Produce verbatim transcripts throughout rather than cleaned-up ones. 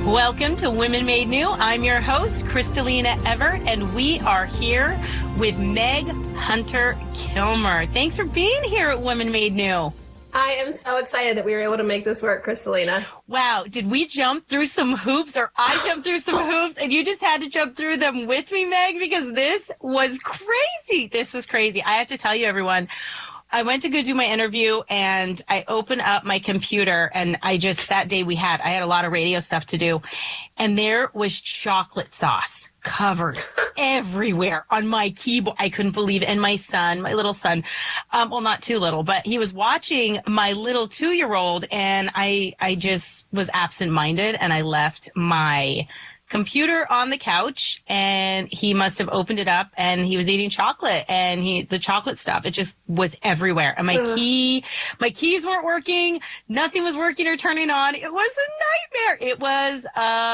Welcome to Women Made New. I'm your host, Kristalina Everett, and we are here with Meg Hunter Kilmer. Thanks for being here at Women Made New. I am so excited that we were able to make this work, Kristalina. Wow. Did we jump through some hoops, or I jumped through some hoops and you just had to jump through them with me, Meg? Because this was crazy. This was crazy. I have to tell you, everyone, I went to go do my interview and I opened up my computer and I just, that day we had, I had a lot of radio stuff to do. And there was chocolate sauce covered everywhere on my keyboard. I couldn't believe it. And my son, my little son, um, well, not too little, but he was watching my little two-year-old and I, I just was absent-minded and I left my computer on the couch and he must have opened it up and he was eating chocolate and he, the chocolate stuff, it just was everywhere. And my Ugh. key, my keys weren't working. Nothing was working or turning on. It was a nightmare. It was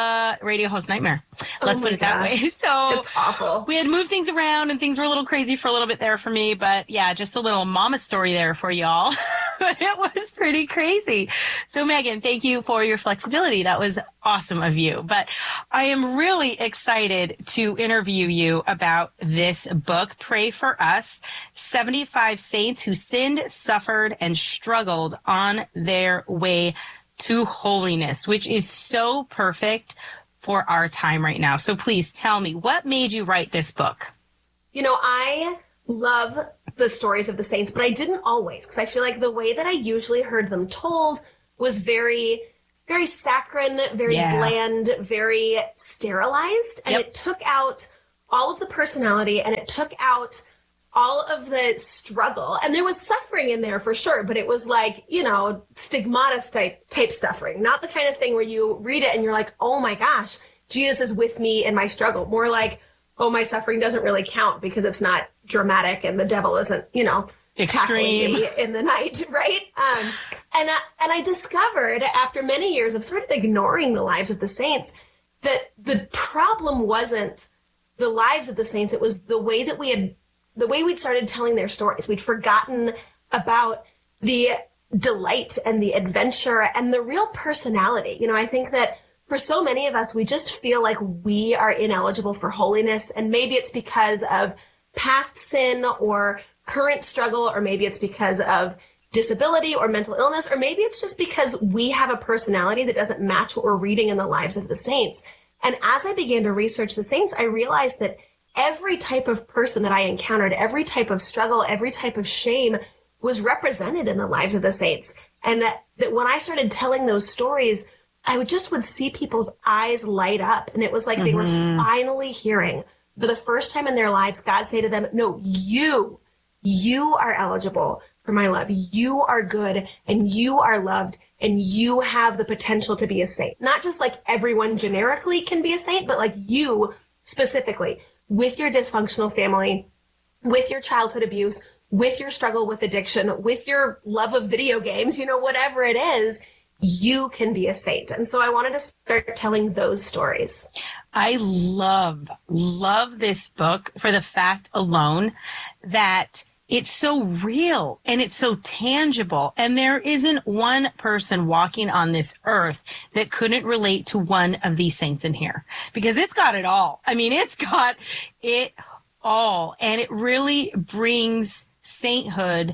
a radio host nightmare. Let's oh put it gosh. that way. So it's awful. We had moved things around and things were a little crazy for a little bit there for me, but yeah, just a little mama story there for y'all. But it was pretty crazy. So Megan, thank you for your flexibility. That was awesome of you. But I am really excited to interview you about this book, Pray for Us, seventy-five Saints Who Sinned, Suffered, and Struggled on Their Way to Holiness, which is so perfect for our time right now. So please tell me, what made you write this book? You know, I love the stories of the saints, but I didn't always, because I feel like the way that I usually heard them told was very... very saccharine, very yeah. bland, very sterilized. And yep. it took out all of the personality and it took out all of the struggle. And there was suffering in there for sure, but it was like, you know, stigmata type, type suffering. Not the kind of thing where you read it and you're like, oh my gosh, Jesus is with me in my struggle. More like, oh, my suffering doesn't really count because it's not dramatic and the devil isn't, you know, extreme me in the night, right? Um, and I, and I discovered after many years of sort of ignoring the lives of the saints that the problem wasn't the lives of the saints. It was the way that we had, the way we'd started telling their stories. We'd forgotten about the delight and the adventure and the real personality. You know, I think that for so many of us, we just feel like we are ineligible for holiness. And maybe it's because of past sin or current struggle, or maybe it's because of disability or mental illness, or maybe it's just because we have a personality that doesn't match what we're reading in the lives of the saints. And as I began to research the saints, I realized that every type of person that I encountered, every type of struggle, every type of shame was represented in the lives of the saints. And that, that when I started telling those stories, I would just would see people's eyes light up. And it was like mm-hmm. they were finally hearing for the first time in their lives, God say to them, no, you You are eligible for my love. You are good and you are loved and you have the potential to be a saint. Not just like everyone generically can be a saint, but like you specifically with your dysfunctional family, with your childhood abuse, with your struggle with addiction, with your love of video games, you know, whatever it is, you can be a saint. And so I wanted to start telling those stories. I love, love this book for the fact alone that it's so real and it's so tangible. And there isn't one person walking on this earth that couldn't relate to one of these saints in here, because it's got it all. I mean, it's got it all. And it really brings sainthood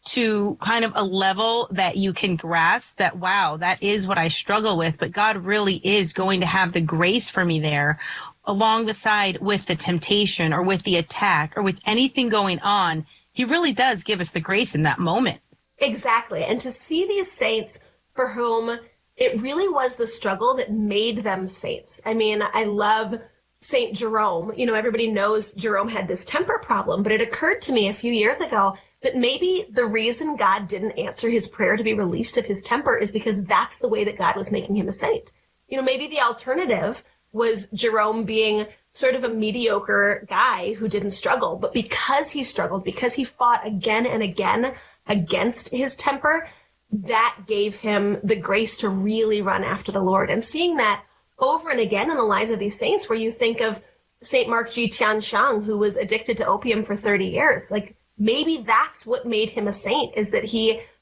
to kind of a level that you can grasp that, wow, that is what I struggle with, but God really is going to have the grace for me there along the side with the temptation or with the attack or with anything going on. He really does give us the grace in that moment. Exactly. And to see these saints for whom it really was the struggle that made them saints. I mean, I love Saint Jerome. You know, everybody knows Jerome had this temper problem, but it occurred to me a few years ago that maybe the reason God didn't answer his prayer to be released of his temper is because that's the way that God was making him a saint. You know, maybe the alternative was Jerome being sort of a mediocre guy who didn't struggle, but because he struggled, because he fought again and again against his temper, that gave him the grace to really run after the Lord. And seeing that over and again in the lives of these saints, where you think of Saint Mark Ji Tianxiang, who was addicted to opium for thirty years, like maybe that's what made him a saint, is that he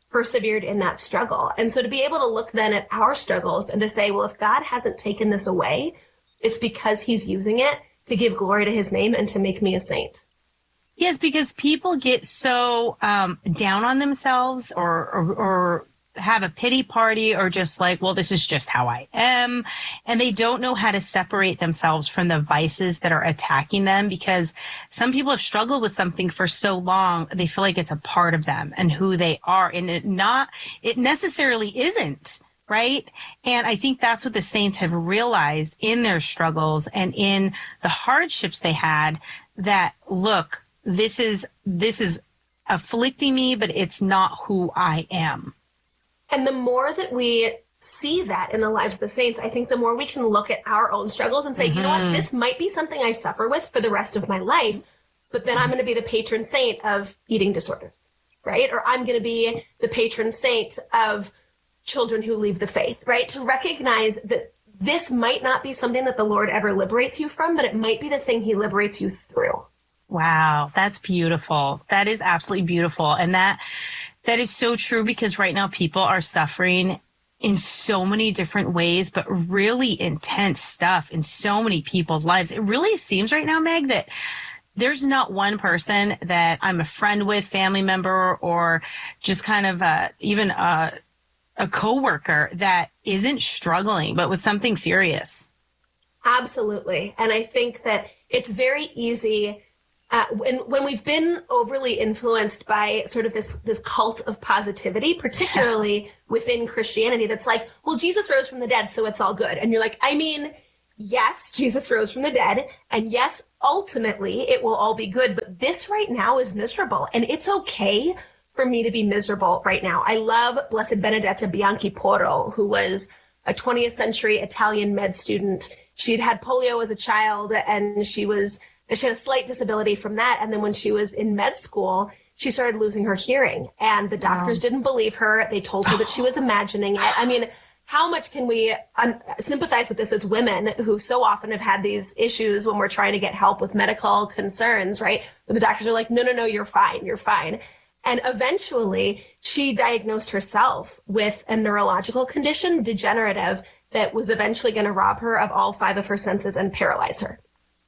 persevered in that struggle. And so to be able to look then at our struggles and to say, well, if God hasn't taken this away, it's because he's using it to give glory to his name and to make me a saint. Yes, because people get so um, down on themselves or, or, or have a pity party or just like, well, this is just how I am. And they don't know how to separate themselves from the vices that are attacking them, because some people have struggled with something for so long, they feel like it's a part of them and who they are. And it not, it necessarily isn't. Right. And I think that's what the saints have realized in their struggles and in the hardships they had, that, look, this is, this is afflicting me, but it's not who I am. And the more that we see that in the lives of the saints, I think the more we can look at our own struggles and say, mm-hmm. you know what, this might be something I suffer with for the rest of my life, but then I'm going to be the patron saint of eating disorders, right? Or I'm going to be the patron saint of children who leave the faith, right? To recognize that this might not be something that the Lord ever liberates you from, but it might be the thing he liberates you through. Wow, that's beautiful. That is absolutely beautiful. And that that is so true, because right now people are suffering in so many different ways, but really intense stuff in so many people's lives. It really seems right now, Meg, that there's not one person that I'm a friend with, family member, or just kind of uh, even a, a coworker that isn't struggling, but with something serious. Absolutely. And I think that it's very easy Uh, when, when we've been overly influenced by sort of this, this cult of positivity, particularly yeah. within Christianity, that's like, well, Jesus rose from the dead, so it's all good. And you're like, I mean, yes, Jesus rose from the dead. And yes, ultimately it will all be good. But this right now is miserable. And it's okay for me to be miserable right now. I love Blessed Benedetta Bianchi Porro, who was a twentieth century Italian med student. She'd had polio as a child, and she was She had a slight disability from that. And then when she was in med school, she started losing her hearing. And the doctors wow. didn't believe her. They told her that she was imagining it. I mean, how much can we un- sympathize with this as women who so often have had these issues when we're trying to get help with medical concerns, right? But the doctors are like, no, no, no, you're fine. You're fine. And eventually she diagnosed herself with a neurological condition, degenerative, that was eventually going to rob her of all five of her senses and paralyze her.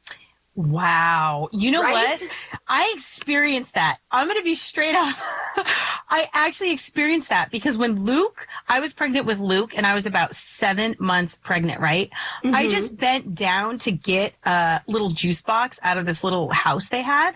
Wow. You know right? what? I experienced that. I'm going to be straight up. I actually experienced that because when Luke, I was pregnant with Luke and I was about seven months pregnant, right? Mm-hmm. I just bent down to get a little juice box out of this little house they had.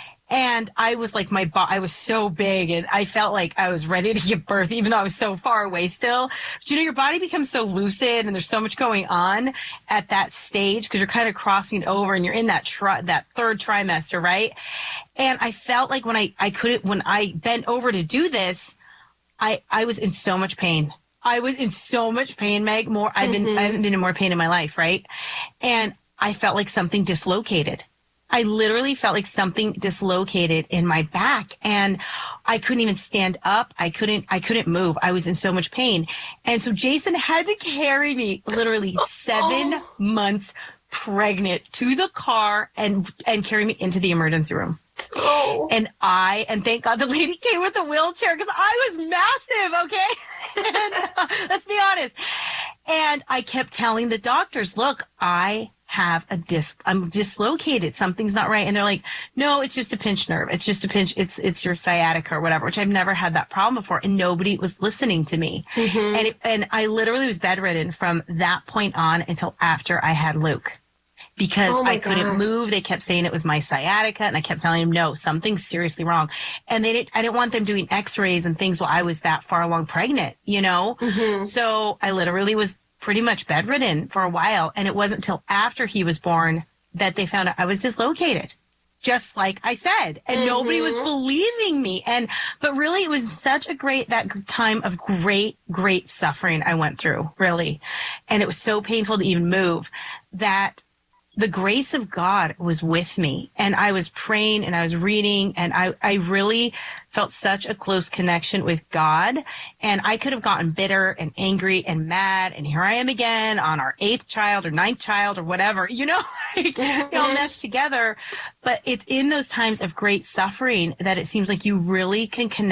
And I was like, my bo- I was so big and I felt like I was ready to give birth, even though I was so far away still. But you know, your body becomes so lucid and there's so much going on at that stage because you're kind of crossing over and you're in that tri- that third trimester, right? And I felt like when I, I couldn't, when I bent over to do this, I, I was in so much pain. I was in so much pain, Meg. More, I've been, mm-hmm. I haven't been in more pain in my life, right? And I felt like something dislocated. I literally felt like something dislocated in my back and I couldn't even stand up. I couldn't, I couldn't move. I was in so much pain. And so Jason had to carry me literally seven oh. months pregnant to the car and, and carry me into the emergency room. Oh. And I, and thank God the lady came with a wheelchair because I was massive. Okay. and, uh, let's be honest. And I kept telling the doctors, look, I have a disc, I'm dislocated. Something's not right. And they're like, no, it's just a pinched nerve. It's just a pinch. It's, it's your sciatica or whatever, which I've never had that problem before. And nobody was listening to me. Mm-hmm. And, it, and I literally was bedridden from that point on until after I had Luke because oh I couldn't gosh. move. They kept saying it was my sciatica. And I kept telling them, no, something's seriously wrong. And they didn't, I didn't want them doing x-rays and things while I was that far along pregnant, you know? Mm-hmm. So I literally was pretty much bedridden for a while. And it wasn't until after he was born that they found out I was dislocated, just like I said. And mm-hmm. nobody was believing me. And, but really it was such a great, that time of great, great suffering I went through, really. And it was so painful to even move that the grace of God was with me and I was praying and I was reading and I, I really felt such a close connection with God and I could have gotten bitter and angry and mad and here I am again on our eighth child or ninth child or whatever, you know, like they all meshed together. But it's in those times of great suffering that it seems like you really can connect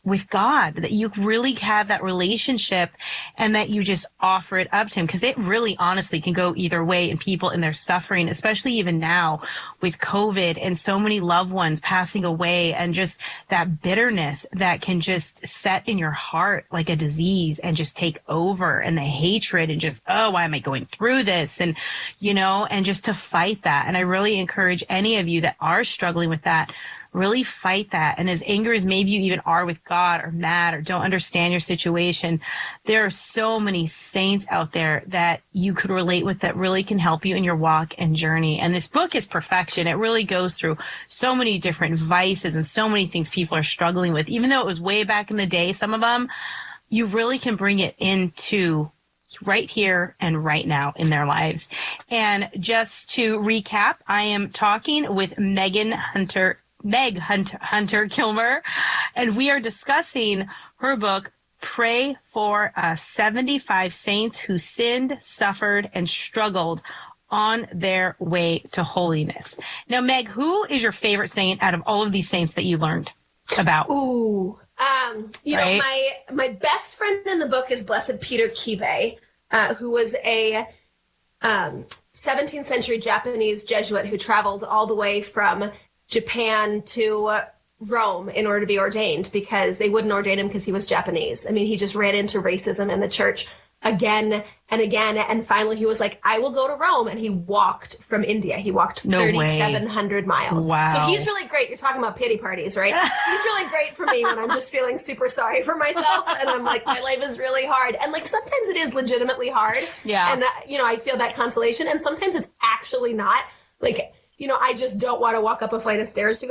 with God, that you really have that relationship and that you just offer it up to him. Because it really honestly can go either way in people and their suffering, especially even now with COVID and so many loved ones passing away, and just that bitterness that can just set in your heart like a disease and just take over, and the hatred and just, oh, why am I going through this? And, you know, and just to fight that. And I really encourage any of you that are struggling with that, really fight that. And as angry as maybe you even are with God, or mad, or don't understand your situation, there are so many saints out there that you could relate with that really can help you in your walk and journey. And this book is perfection. It really goes through so many different vices and so many things people are struggling with. Even though it was way back in the day, some of them, you really can bring it into right here and right now in their lives. And just to recap, I am talking with Megan Hunter Meg Hunter, Hunter Kilmer, and we are discussing her book, Pray for uh, seventy-five Saints Who Sinned, Suffered, and Struggled on Their Way to Holiness. Now, Meg, who is your favorite saint out of all of these saints that you learned about? Ooh, um, you right? know, my my best friend in the book is Blessed Peter Kibe, uh, who was a um, seventeenth century Japanese Jesuit who traveled all the way from Japan to Rome in order to be ordained, because they wouldn't ordain him because he was Japanese. I mean, he just ran into racism in the church again and again. And finally he was like, I will go to Rome. And he walked from India. He walked no thirty-seven hundred miles. Wow. So he's really great. You're talking about pity parties, right? He's really great for me when I'm just feeling super sorry for myself. And I'm like, my life is really hard. And like, sometimes it is legitimately hard. Yeah. And, uh, you know, I feel that consolation. And sometimes it's actually not. Like, you know, I just don't want to walk up a flight of stairs to go